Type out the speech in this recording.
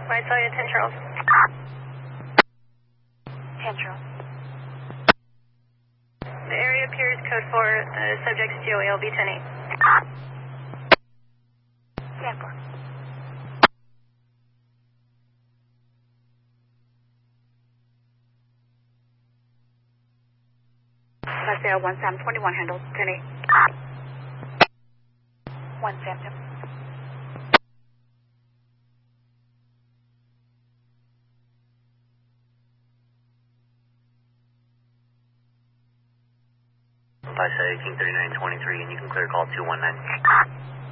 Visalia, 10 Charles. 10 Charles. The area appears code 4, subject's GOALB 10-8. 10-4. Visalia, 1 Sam 21 handle, 10-8. 1 Sam 10. Visalia, King 3923, and you can clear call 219.